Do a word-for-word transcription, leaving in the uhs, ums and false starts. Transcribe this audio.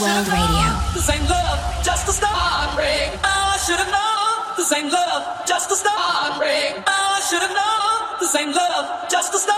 World Radio. This ain't love, just a start break. I should have known. This ain't love, just a start break. I should have known. This ain't love, just a start.